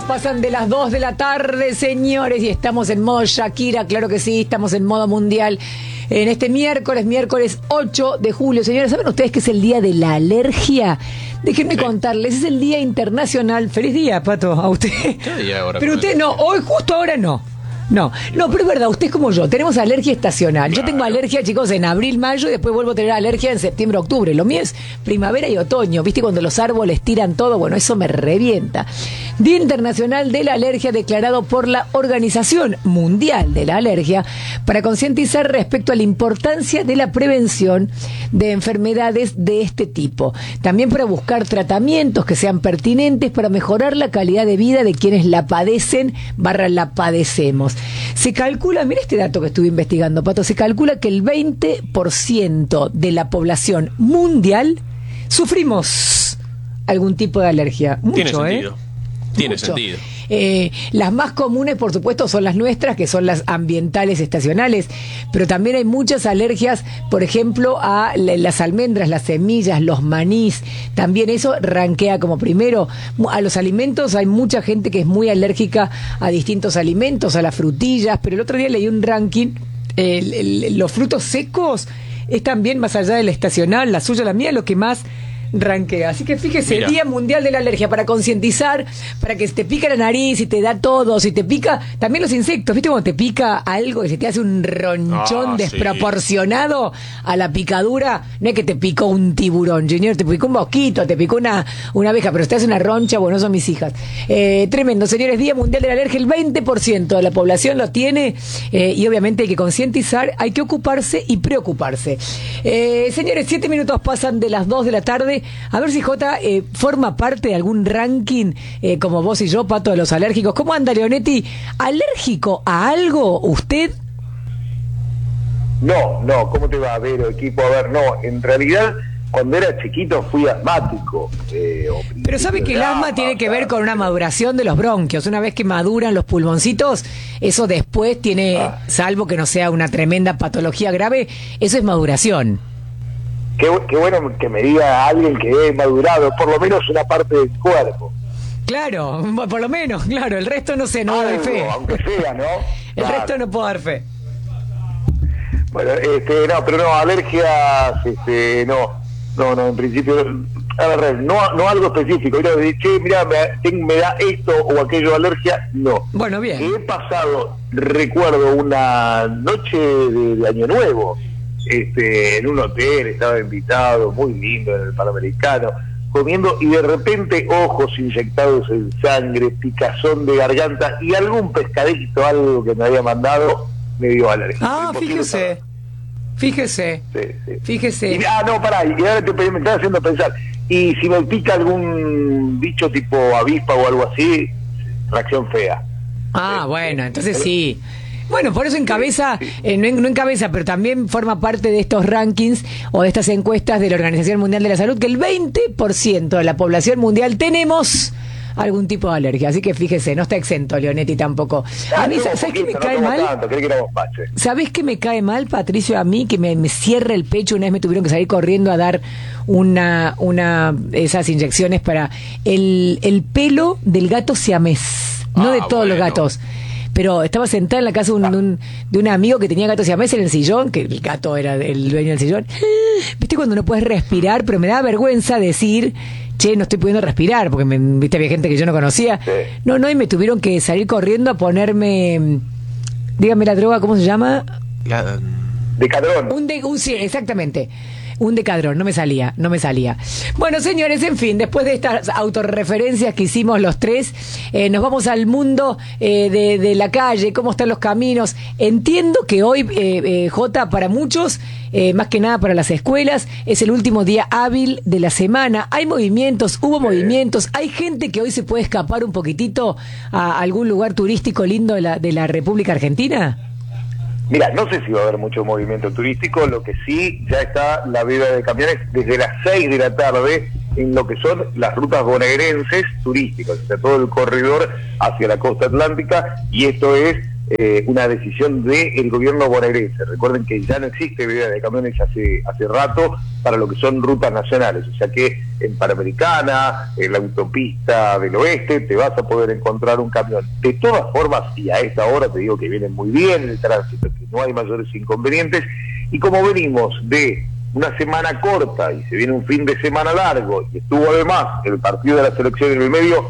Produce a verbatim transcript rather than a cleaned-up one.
pasan de las dos de la tarde, señores, y estamos en modo Shakira, claro que sí, estamos en modo mundial. En este miércoles, miércoles ocho de julio, señores, ¿saben ustedes que es el día de la alergia? Déjenme sí. contarles, es el Día Internacional. Feliz día, Pato, a usted. Pero usted no, hoy justo ahora no. No, no, pero es verdad, usted es como yo, tenemos alergia estacional. Claro. Yo tengo alergia, chicos, en abril, mayo y después vuelvo a tener alergia en septiembre, octubre. Lo mío es primavera y otoño, ¿viste? Cuando los árboles tiran todo, bueno, eso me revienta. Día Internacional de la Alergia declarado por la Organización Mundial de la Alergia para concientizar respecto a la importancia de la prevención de enfermedades de este tipo. También para buscar tratamientos que sean pertinentes para mejorar la calidad de vida de quienes la padecen barra la padecemos. Se calcula, mira este dato que estuve investigando, Pato, se calcula que el veinte por ciento de la población mundial sufrimos algún tipo de alergia. Mucho, Tiene sentido. ¿eh? Tiene Mucho. sentido. Eh, las más comunes, por supuesto, son las nuestras, que son las ambientales estacionales, pero también hay muchas alergias, por ejemplo, a las almendras, las semillas, los manís. También eso rankea como primero. A los alimentos hay mucha gente que es muy alérgica a distintos alimentos, a las frutillas, pero el otro día leí un ranking, el, el, los frutos secos es también, más allá de la estacional, la suya, la mía, lo que más ranquea. Así que fíjese, Mira. Día Mundial de la Alergia, para concientizar, para que si te pica la nariz y te da todo, si te pica, también los insectos, ¿viste? Cuando te pica algo y se te hace un ronchón Ah, desproporcionado sí. a la picadura, no es que te picó un tiburón, Junior, te picó un mosquito, te picó una, una abeja, pero si te hace una roncha, bueno, son mis hijas. Eh, tremendo, señores, Día Mundial de la Alergia, el veinte por ciento de la población lo tiene, eh, y obviamente hay que concientizar, hay que ocuparse y preocuparse. Eh, señores, siete minutos pasan de las dos de la tarde. A ver si Jota eh, forma parte de algún ranking, eh, como vos y yo, Pato, de los alérgicos. ¿Cómo anda, Leonetti? ¿Alérgico a algo usted? No, no, ¿cómo te va a ver, equipo? A ver, no, en realidad, cuando era chiquito fui asmático. Eh, Pero sabe que el asma asma, tiene que claro. ver con una maduración de los bronquios. Una vez que maduran los pulmoncitos, eso después tiene, ah. salvo que no sea una tremenda patología grave, eso es maduración. Qué, qué bueno que me diga alguien que he madurado, por lo menos una parte del cuerpo. Claro, por lo menos, claro, el resto no sé, no doy fe. Aunque sea, ¿no? El claro. resto no puedo dar fe. Bueno, este, no, pero no, alergias, este, no, no, no, en principio, a ver, no, no algo específico, mira, che, mira, me, me da esto o aquello, alergia, no. Bueno, bien. He pasado, recuerdo, una noche de, de Año Nuevo, este, en un hotel, estaba invitado, muy lindo, en el Panamericano, comiendo, y de repente ojos inyectados en sangre, picazón de garganta, y algún pescadito, algo que me había mandado, me dio alergia. Ah, fíjese, fíjese, sí, sí. fíjese. Y, ah, no, pará, y ahora te, me estás haciendo pensar, y si me pica algún bicho tipo avispa o algo así, reacción fea. Ah, sí, bueno, sí. entonces sí. Bueno, por eso encabeza, eh, no, no encabeza, pero también forma parte de estos rankings o de estas encuestas de la Organización Mundial de la Salud, que el veinte por ciento de la población mundial tenemos algún tipo de alergia. Así que fíjese, no está exento Leonetti tampoco. A mí, ¿sabes qué me cae mal? ¿Sabés qué me cae mal, Patricio? A mí, que me, me cierra el pecho. Una vez me tuvieron que salir corriendo a dar una, una esas inyecciones para el, el pelo del gato siamés, no ah, de todos bueno. los gatos. Pero estaba sentada en la casa de un, de un, de un amigo que tenía gato siamés en el sillón, que el gato era el dueño del sillón. ¿Viste cuando no puedes respirar? Pero me da vergüenza decir, che, no estoy pudiendo respirar, porque me, viste, había gente que yo no conocía. Sí. No, no, y me tuvieron que salir corriendo a ponerme, dígame la droga, ¿cómo se llama? La, Decadrón. Un de, un, sí, exactamente. Un decadrón, no me salía, no me salía. Bueno, señores, en fin, después de estas autorreferencias que hicimos los tres, eh, nos vamos al mundo eh, de, de la calle, cómo están los caminos. Entiendo que hoy, eh, eh, Jota, para muchos, eh, más que nada para las escuelas, es el último día hábil de la semana. Hay movimientos, hubo sí. movimientos, hay gente que hoy se puede escapar un poquitito a algún lugar turístico lindo de la, de la República Argentina. Mira, no sé si va a haber mucho movimiento turístico, lo que sí, ya está la veda de camiones desde las seis de la tarde en lo que son las rutas bonaerenses turísticas, o sea, todo el corredor hacia la costa atlántica, y esto es eh, una decisión del gobierno bonaerense. Recuerden que ya no existe veda de camiones hace, hace rato para lo que son rutas nacionales, o sea que en Panamericana, en la autopista del oeste, te vas a poder encontrar un camión. De todas formas, y a esta hora te digo que viene muy bien el tránsito, que no hay mayores inconvenientes, y como venimos de una semana corta y se viene un fin de semana largo, y estuvo además el partido de la selección en el medio,